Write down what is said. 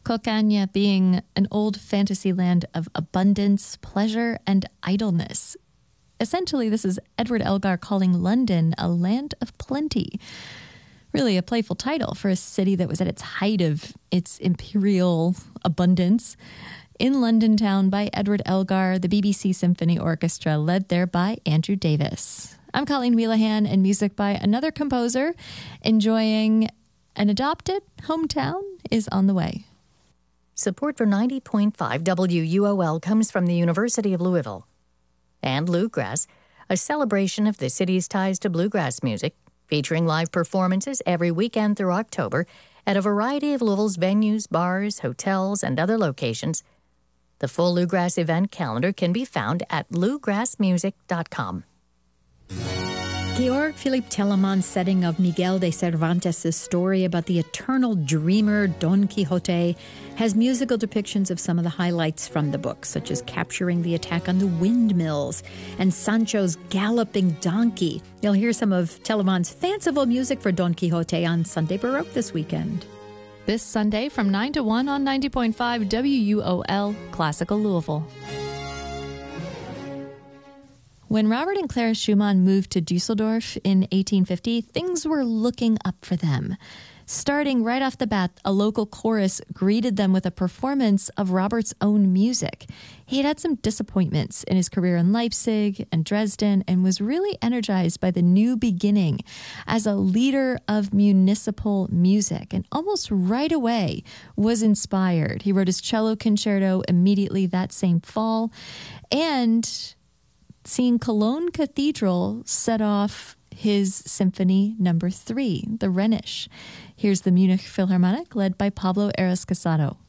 Cocagne being an old fantasy land of abundance, pleasure, and idleness. Essentially, this is Edward Elgar calling London a land of plenty. Really a playful title for a city that was at its height of its imperial abundance. In London Town by Edward Elgar, the BBC Symphony Orchestra, led there by Andrew Davis. I'm Colleen Wheelahan, and music by another composer. Enjoying an adopted hometown is on the way. Support for 90.5 WUOL comes from the University of Louisville. And Bluegrass, a celebration of the city's ties to bluegrass music, featuring live performances every weekend through October at a variety of Louisville's venues, bars, hotels, and other locations. The full Bluegrass event calendar can be found at bluegrassmusic.com. Georg Philipp Telemann's setting of Miguel de Cervantes' story about the eternal dreamer Don Quixote has musical depictions of some of the highlights from the book, such as capturing the attack on the windmills and Sancho's galloping donkey. You'll hear some of Telemann's fanciful music for Don Quixote on Sunday Baroque this weekend. This Sunday from 9 to 1 on 90.5 WUOL, Classical Louisville. When Robert and Clara Schumann moved to Dusseldorf in 1850, things were looking up for them. Starting right off the bat, a local chorus greeted them with a performance of Robert's own music. He had had some disappointments in his career in Leipzig and Dresden and was really energized by the new beginning as a leader of municipal music, and almost right away was inspired. He wrote his cello concerto immediately that same fall, and seeing Cologne Cathedral set off his Symphony No. 3, the Rhenish. Here's the Munich Philharmonic, led by Pablo Arascasado.